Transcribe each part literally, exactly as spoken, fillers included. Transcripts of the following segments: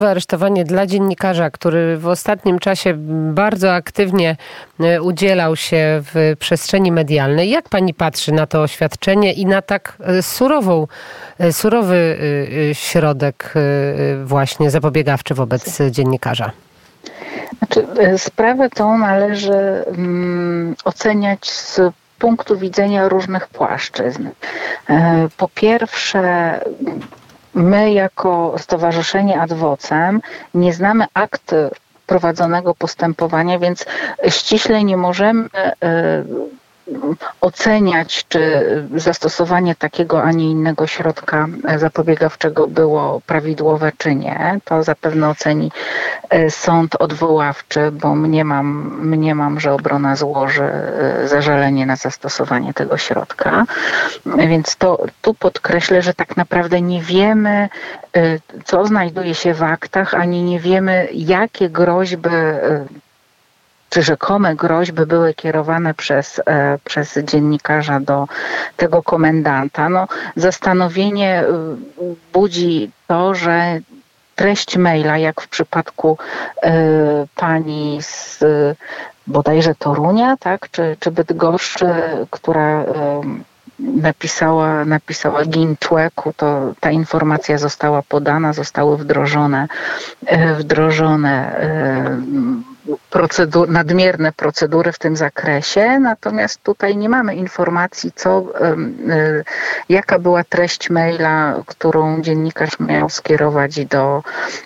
Aresztowanie dla dziennikarza, który w ostatnim czasie bardzo aktywnie udzielał się w przestrzeni medialnej. Jak pani patrzy na to oświadczenie i na tak surową, surowy środek właśnie zapobiegawczy wobec dziennikarza? Znaczy, sprawę tą należy um, oceniać z punktu widzenia różnych płaszczyzn. Po pierwsze, my jako Stowarzyszenie Ad Vocem nie znamy akt prowadzonego postępowania, więc ściśle nie możemy oceniać, czy zastosowanie takiego, a nie innego środka zapobiegawczego było prawidłowe, czy nie. To zapewne oceni sąd odwoławczy, bo mniemam, mniemam, że obrona złoży zażalenie na zastosowanie tego środka. Więc to tu podkreślę, że tak naprawdę nie wiemy, co znajduje się w aktach, ani nie wiemy, jakie groźby czy rzekome groźby były kierowane przez, e, przez dziennikarza do tego komendanta. No, zastanowienie budzi to, że treść maila, jak w przypadku e, pani z bodajże Torunia, tak, czy, czy Bydgoszczy, która e, napisała, napisała gin człeku, to ta informacja została podana, zostały wdrożone, e, wdrożone e, Procedur, nadmierne procedury w tym zakresie, natomiast tutaj nie mamy informacji, co, y, jaka była treść maila, którą dziennikarz miał skierować do,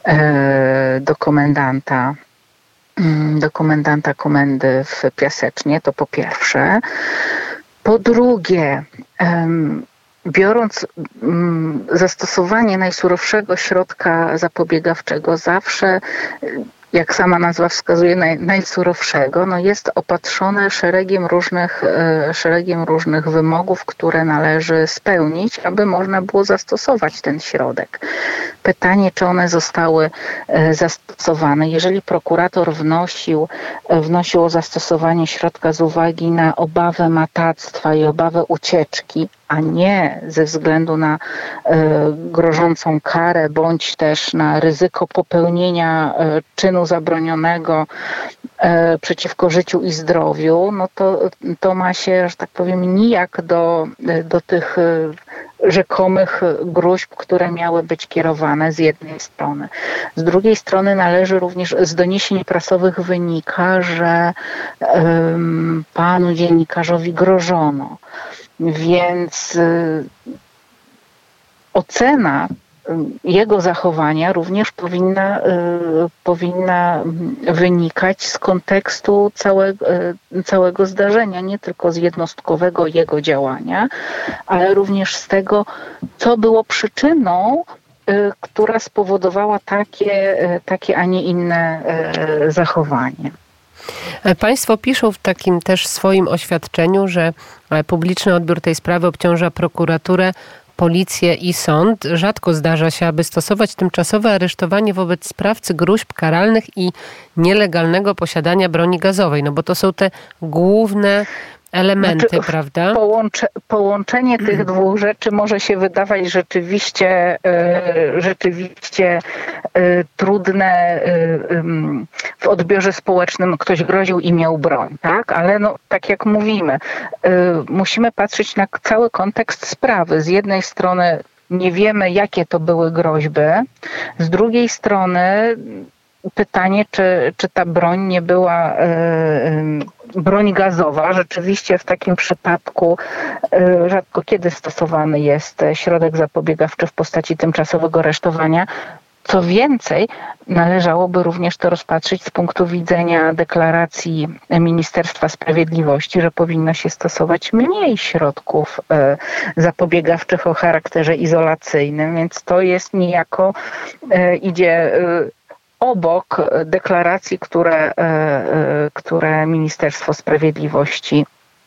y, do komendanta, y, do komendanta komendy w Piasecznie, to po pierwsze. Po drugie, y, biorąc um, zastosowanie najsurowszego środka zapobiegawczego, zawsze, jak sama nazwa wskazuje, naj, najsurowszego, no jest opatrzone szeregiem różnych, e, szeregiem różnych wymogów, które należy spełnić, aby można było zastosować ten środek. Pytanie, czy one zostały e, zastosowane. Jeżeli prokurator wnosił, e, wnosił o zastosowanie środka z uwagi na obawę matactwa i obawę ucieczki, a nie ze względu na e, grożącą karę, bądź też na ryzyko popełnienia e, czynu zabronionego e, przeciwko życiu i zdrowiu, no to, to ma się, że tak powiem, nijak do, do tych e, rzekomych gróźb, które miały być kierowane z jednej strony. Z drugiej strony należy również, z doniesień prasowych wynika, że e, panu dziennikarzowi grożono. Więc y, ocena jego zachowania również powinna, y, powinna wynikać z kontekstu całego, y, całego zdarzenia, nie tylko z jednostkowego jego działania, ale również z tego, co było przyczyną, y, która spowodowała takie, y, takie, a nie inne y, zachowanie. Państwo piszą w takim też swoim oświadczeniu, że publiczny odbiór tej sprawy obciąża prokuraturę, policję i sąd. Rzadko zdarza się, aby stosować tymczasowe aresztowanie wobec sprawcy gróźb karalnych i nielegalnego posiadania broni gazowej. No bo to są te główne elementy, znaczy, prawda? Połącze, połączenie tych dwóch rzeczy może się wydawać rzeczywiście, e, rzeczywiście e, trudne e, w odbiorze społecznym. Ktoś groził i miał broń, tak? Ale no, tak jak mówimy, e, musimy patrzeć na cały kontekst sprawy. Z jednej strony nie wiemy, jakie to były groźby, z drugiej strony pytanie, czy, czy ta broń nie była y, y, broń gazowa. Rzeczywiście w takim przypadku y, rzadko kiedy stosowany jest środek zapobiegawczy w postaci tymczasowego aresztowania. Co więcej, należałoby również to rozpatrzyć z punktu widzenia deklaracji Ministerstwa Sprawiedliwości, że powinno się stosować mniej środków y, zapobiegawczych o charakterze izolacyjnym, więc to jest niejako, y, idzie y, obok deklaracji, które, które Ministerstwo Sprawiedliwości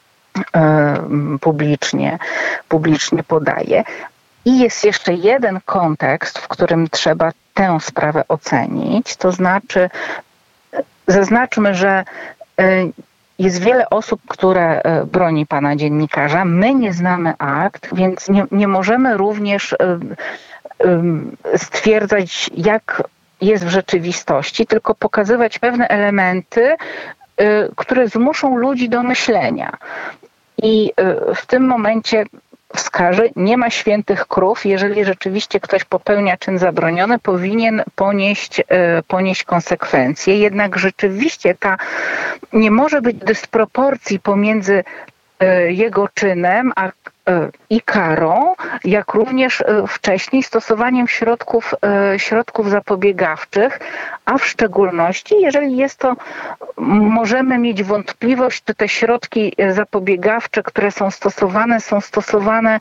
publicznie, publicznie podaje. I jest jeszcze jeden kontekst, w którym trzeba tę sprawę ocenić, to znaczy zaznaczmy, że jest wiele osób, które broni pana dziennikarza. My nie znamy akt, więc nie, nie możemy również stwierdzać, jak jest w rzeczywistości, tylko pokazywać pewne elementy, które zmuszą ludzi do myślenia. I w tym momencie wskażę, nie ma świętych krów. Jeżeli rzeczywiście ktoś popełnia czyn zabroniony, powinien ponieść, ponieść konsekwencje. Jednak rzeczywiście ta nie może być dysproporcji pomiędzy jego czynem a, i karą, jak również wcześniej stosowaniem środków, środków zapobiegawczych, a w szczególności, jeżeli jest to, możemy mieć wątpliwość, czy te środki zapobiegawcze, które są stosowane, są stosowane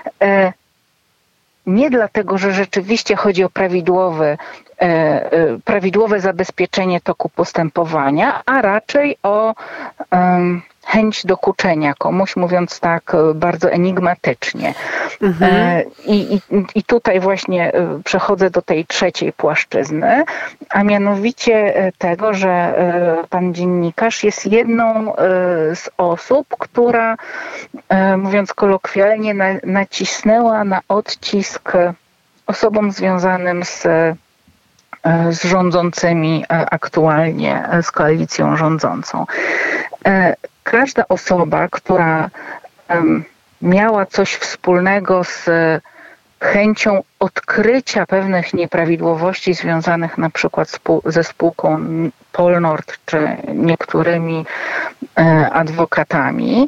nie dlatego, że rzeczywiście chodzi o prawidłowe, prawidłowe zabezpieczenie toku postępowania, a raczej o chęć dokuczenia komuś, mówiąc tak bardzo enigmatycznie. Mhm. I, i, I tutaj właśnie przechodzę do tej trzeciej płaszczyzny, a mianowicie tego, że pan dziennikarz jest jedną z osób, która, mówiąc kolokwialnie, nacisnęła na odcisk osobom związanym z z rządzącymi aktualnie, z koalicją rządzącą. Każda osoba, która miała coś wspólnego z chęcią odkrycia pewnych nieprawidłowości związanych na przykład ze spółką Polnord czy niektórymi adwokatami,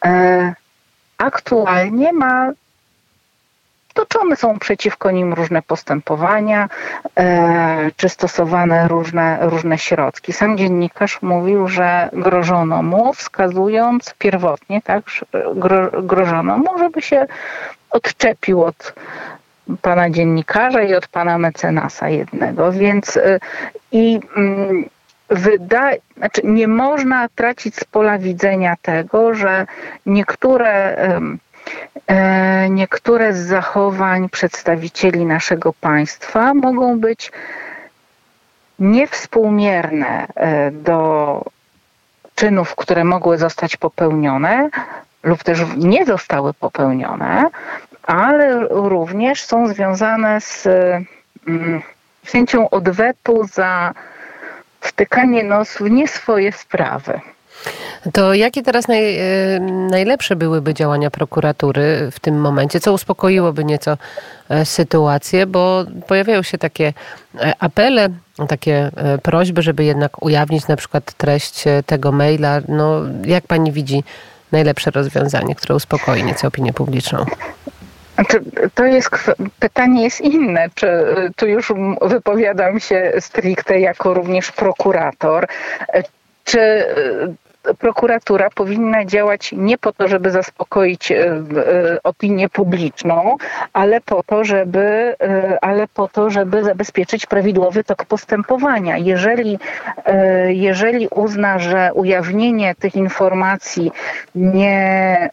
aktualnie ma toczone są przeciwko nim różne postępowania, e, czy stosowane różne, różne środki. Sam dziennikarz mówił, że grożono mu, wskazując pierwotnie, tak, gro, grożono mu, żeby się odczepił od pana dziennikarza i od pana mecenasa jednego. Więc e, i mm, wydaje, znaczy nie można tracić z pola widzenia tego, że niektóre e, Niektóre z zachowań przedstawicieli naszego państwa mogą być niewspółmierne do czynów, które mogły zostać popełnione lub też nie zostały popełnione, ale również są związane z chęcią odwetu za wtykanie nosu w nie swoje sprawy. To jakie teraz naj, najlepsze byłyby działania prokuratury w tym momencie? Co uspokoiłoby nieco sytuację? Bo pojawiają się takie apele, takie prośby, żeby jednak ujawnić na przykład treść tego maila. No, jak pani widzi najlepsze rozwiązanie, które uspokoi nieco opinię publiczną? To jest, pytanie jest inne, czy tu już wypowiadam się stricte jako również prokurator, czy prokuratura powinna działać nie po to, żeby zaspokoić opinię publiczną, ale po to, żeby, ale po to, żeby zabezpieczyć prawidłowy tok postępowania. Jeżeli, jeżeli uzna, że ujawnienie tych informacji nie,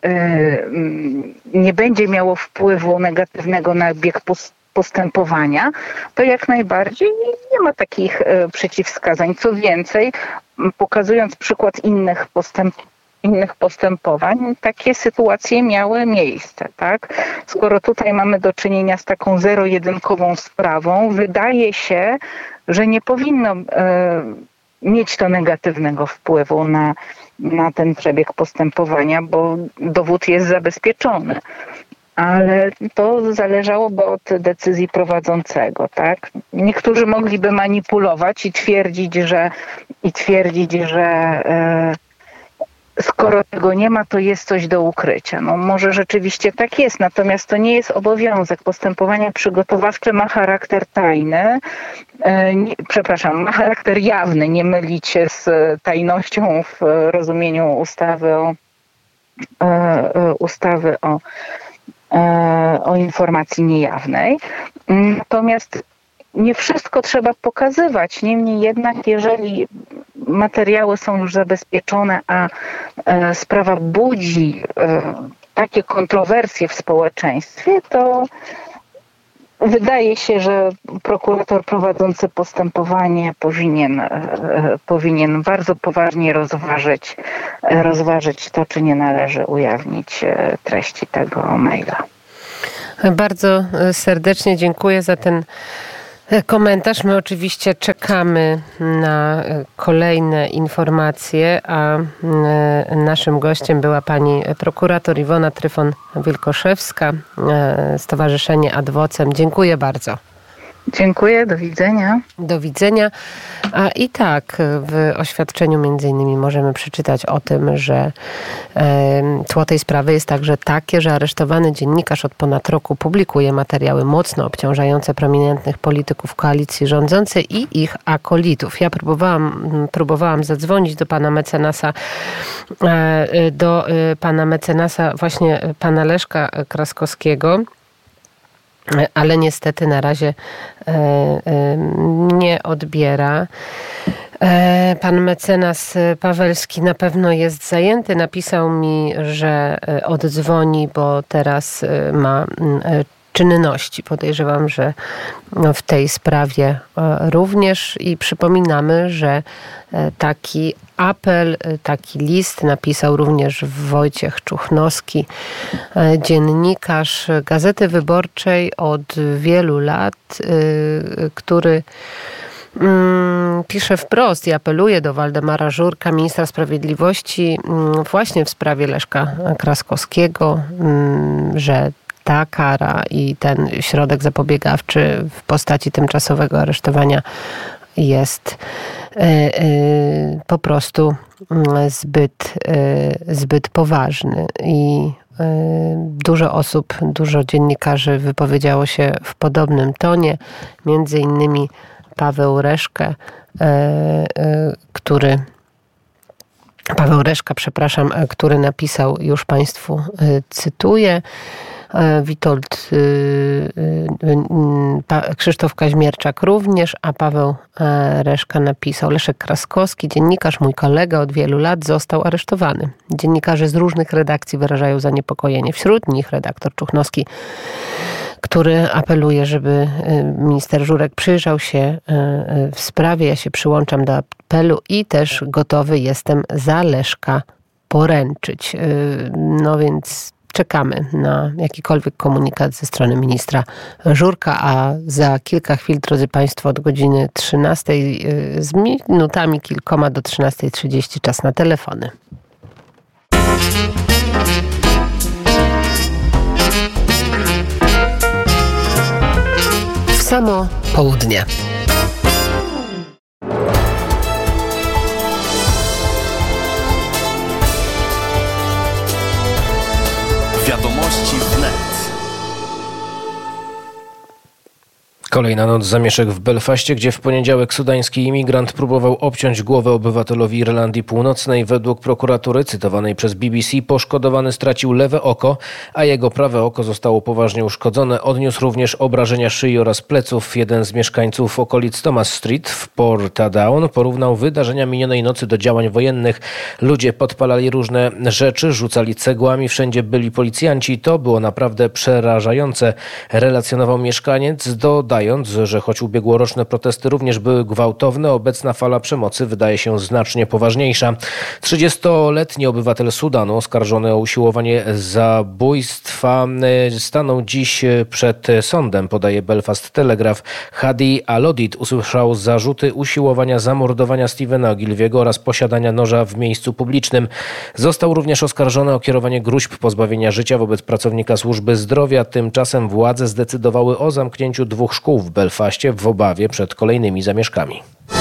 nie będzie miało wpływu negatywnego na bieg postępowania, to jak najbardziej nie ma takich przeciwwskazań. Co więcej, pokazując przykład innych, postęp, innych postępowań, takie sytuacje miały miejsce, tak? Skoro tutaj mamy do czynienia z taką zero-jedynkową sprawą, wydaje się, że nie powinno e, mieć to negatywnego wpływu na, na ten przebieg postępowania, bo dowód jest zabezpieczony. Ale to zależałoby od decyzji prowadzącego, tak? Niektórzy mogliby manipulować i twierdzić, że i twierdzić, że e, skoro tego nie ma, to jest coś do ukrycia. No może rzeczywiście tak jest, natomiast to nie jest obowiązek. Postępowanie przygotowawcze ma charakter tajny, e, nie, przepraszam, ma charakter jawny, nie mylić się z tajnością w rozumieniu ustawy o e, e, ustawy o o informacji niejawnej. Natomiast nie wszystko trzeba pokazywać. Niemniej jednak, jeżeli materiały są już zabezpieczone, a sprawa budzi takie kontrowersje w społeczeństwie, to wydaje się, że prokurator prowadzący postępowanie powinien, powinien bardzo poważnie rozważyć, rozważyć to, czy nie należy ujawnić treści tego maila. Bardzo serdecznie dziękuję za ten komentarz. My oczywiście czekamy na kolejne informacje, a naszym gościem była pani prokurator Iwona Tryfon-Wilkoszewska, Stowarzyszenie Ad Vocem. Dziękuję bardzo. Dziękuję, do widzenia. Do widzenia. A i tak w oświadczeniu między innymi możemy przeczytać o tym, że e, tło tej sprawy jest także takie, że aresztowany dziennikarz od ponad roku publikuje materiały mocno obciążające prominentnych polityków koalicji rządzącej i ich akolitów. Ja próbowałam, próbowałam zadzwonić do pana mecenasa, e, do e, pana mecenasa właśnie pana Leszka Kraskowskiego, ale niestety na razie e, e, nie odbiera. E, pan mecenas Pawelski na pewno jest zajęty. Napisał mi, że oddzwoni, bo teraz ma e, czynności. Podejrzewam, że w tej sprawie również i przypominamy, że taki apel, taki list napisał również Wojciech Czuchnowski, dziennikarz Gazety Wyborczej od wielu lat, który pisze wprost i apeluje do Waldemara Żurka, ministra sprawiedliwości, właśnie w sprawie Leszka Kraskowskiego, że ta kara i ten środek zapobiegawczy w postaci tymczasowego aresztowania jest y, y, po prostu zbyt, y, zbyt poważny. I y, dużo osób, dużo dziennikarzy wypowiedziało się w podobnym tonie. Między innymi Paweł Reszkę, y, y, który Paweł Reszka, przepraszam, który napisał, już Państwu y, cytuję, Witold, Krzysztof Kaźmierczak również, a Paweł Reszka napisał: Leszek Kraskowski, dziennikarz, mój kolega od wielu lat, został aresztowany. Dziennikarze z różnych redakcji wyrażają zaniepokojenie. Wśród nich redaktor Czuchnowski, który apeluje, żeby minister Żurek przyjrzał się w sprawie. Ja się przyłączam do apelu i też gotowy jestem za Leszka poręczyć. No więc czekamy na jakikolwiek komunikat ze strony ministra Żurka, a za kilka chwil, drodzy Państwo, od godziny trzynastej z minutami kilkoma do trzynastej trzydzieści czas na telefony. W samo południe. Wiadomości wnet. Kolejna noc zamieszek w Belfaście, gdzie w poniedziałek sudański imigrant próbował obciąć głowę obywatelowi Irlandii Północnej. Według prokuratury cytowanej przez B B C poszkodowany stracił lewe oko, a jego prawe oko zostało poważnie uszkodzone. Odniósł również obrażenia szyi oraz pleców. Jeden z mieszkańców okolic Thomas Street w Portadown porównał wydarzenia minionej nocy do działań wojennych. Ludzie podpalali różne rzeczy, rzucali cegłami, wszędzie byli policjanci. To było naprawdę przerażające, relacjonował mieszkaniec, dodając, że choć ubiegłoroczne protesty również były gwałtowne, obecna fala przemocy wydaje się znacznie poważniejsza. trzydziestoletni obywatel Sudanu oskarżony o usiłowanie zabójstwa stanął dziś przed sądem, podaje Belfast Telegraph. Hadi Alodid usłyszał zarzuty usiłowania zamordowania Stevena Ogilviego oraz posiadania noża w miejscu publicznym. Został również oskarżony o kierowanie gróźb pozbawienia życia wobec pracownika służby zdrowia. Tymczasem władze zdecydowały o zamknięciu dwóch szkół w Belfaście w obawie przed kolejnymi zamieszkami.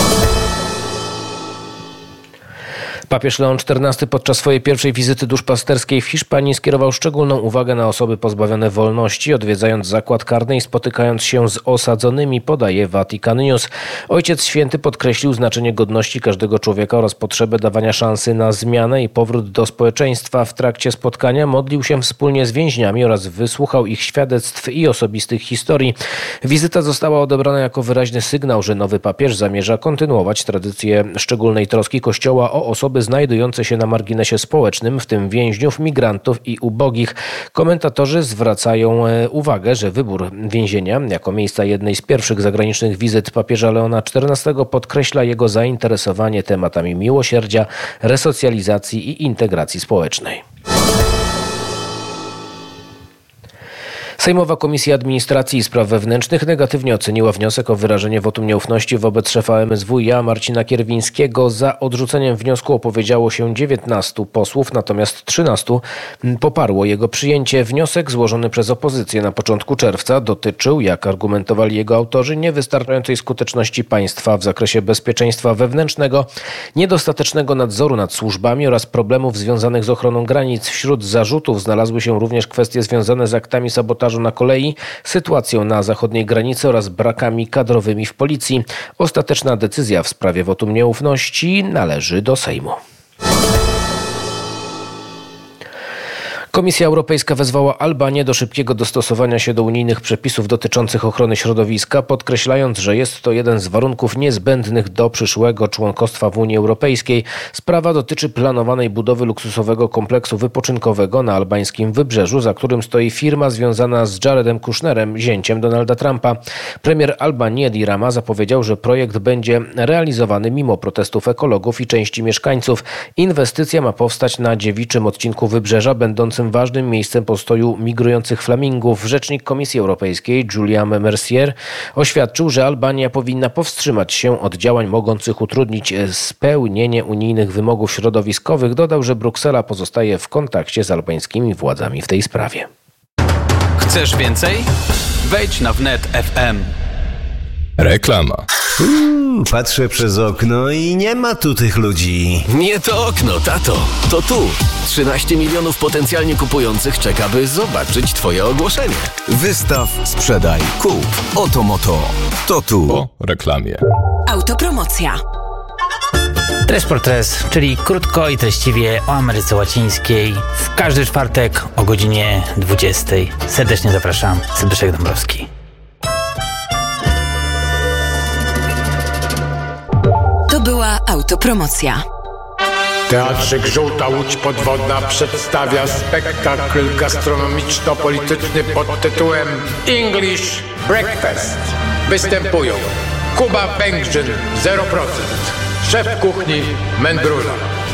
Papież Leon czternasty podczas swojej pierwszej wizyty duszpasterskiej w Hiszpanii skierował szczególną uwagę na osoby pozbawione wolności, odwiedzając zakład karny i spotykając się z osadzonymi, podaje Vatican News. Ojciec Święty podkreślił znaczenie godności każdego człowieka oraz potrzebę dawania szansy na zmianę i powrót do społeczeństwa. W trakcie spotkania modlił się wspólnie z więźniami oraz wysłuchał ich świadectw i osobistych historii. Wizyta została odebrana jako wyraźny sygnał, że nowy papież zamierza kontynuować tradycję szczególnej troski Kościoła o osoby znajdujące się na marginesie społecznym, w tym więźniów, migrantów i ubogich. Komentatorzy zwracają uwagę, że wybór więzienia jako miejsca jednej z pierwszych zagranicznych wizyt papieża Leona czternastego podkreśla jego zainteresowanie tematami miłosierdzia, resocjalizacji i integracji społecznej. Sejmowa Komisja Administracji i Spraw Wewnętrznych negatywnie oceniła wniosek o wyrażenie wotum nieufności wobec szefa M S W i a Marcina Kierwińskiego. Za odrzuceniem wniosku opowiedziało się dziewiętnastu posłów, natomiast trzynastu poparło jego przyjęcie. Wniosek złożony przez opozycję na początku czerwca dotyczył, jak argumentowali jego autorzy, niewystarczającej skuteczności państwa w zakresie bezpieczeństwa wewnętrznego, niedostatecznego nadzoru nad służbami oraz problemów związanych z ochroną granic. Wśród zarzutów znalazły się również kwestie związane z aktami sabotażu na kolei, sytuacją na zachodniej granicy oraz brakami kadrowymi w policji. Ostateczna decyzja w sprawie wotum nieufności należy do Sejmu. Komisja Europejska wezwała Albanię do szybkiego dostosowania się do unijnych przepisów dotyczących ochrony środowiska, podkreślając, że jest to jeden z warunków niezbędnych do przyszłego członkostwa w Unii Europejskiej. Sprawa dotyczy planowanej budowy luksusowego kompleksu wypoczynkowego na albańskim wybrzeżu, za którym stoi firma związana z Jaredem Kushnerem, zięciem Donalda Trumpa. Premier Albanii Edi Rama zapowiedział, że projekt będzie realizowany mimo protestów ekologów i części mieszkańców. Inwestycja ma powstać na dziewiczym odcinku wybrzeża, będącym ważnym miejscem postoju migrujących flamingów. Rzecznik Komisji Europejskiej Julian Mercier oświadczył, że Albania powinna powstrzymać się od działań mogących utrudnić spełnienie unijnych wymogów środowiskowych. Dodał, że Bruksela pozostaje w kontakcie z albańskimi władzami w tej sprawie. Chcesz więcej? Wejdź na wnet kropka ef em. Reklama. Hmm, patrzę przez okno i nie ma tu tych ludzi. Nie to okno, tato. To tu. trzynaście milionów potencjalnie kupujących czeka, by zobaczyć twoje ogłoszenie. Wystaw, sprzedaj, kup. Oto moto. To tu. Po reklamie. Autopromocja. Tres por Tres, czyli krótko i treściwie o Ameryce Łacińskiej. W każdy czwartek o godzinie dwudziestej. Serdecznie zapraszam. Zbyszek Dąbrowski. To była autopromocja. Teatrzyk Żółta Łódź Podwodna przedstawia spektakl gastronomiczno-polityczny pod tytułem English Breakfast. Występują Kuba Pękrzyn, zero procent, szef kuchni Mędrula.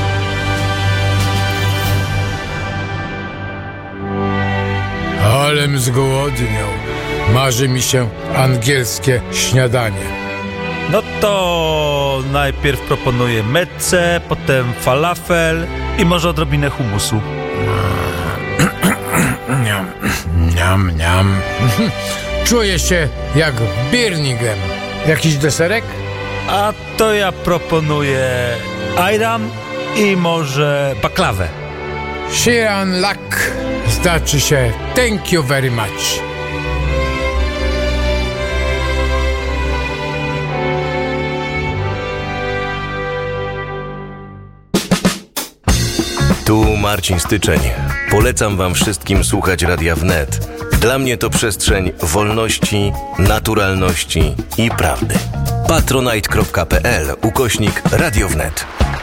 Alem zgłodniał. Marzy mi się angielskie śniadanie. No to najpierw proponuję meccę, potem falafel i może odrobinę humusu. Niam, niam, niam. Czuję się jak w Birmingham. Jakiś deserek? A to ja proponuję ayran i może baklawę. Shiran lak. Znaczy się thank you very much. Tu Marcin Styczeń. Polecam wam wszystkim słuchać Radia Wnet. Dla mnie to przestrzeń wolności, naturalności i prawdy. patronite kropka pe el ukośnik Radio Wnet.